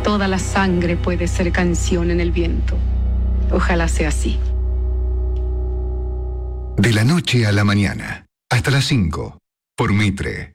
Toda la sangre puede ser canción en el viento. Ojalá sea así. De la noche a la mañana, hasta las 5, por Mitre.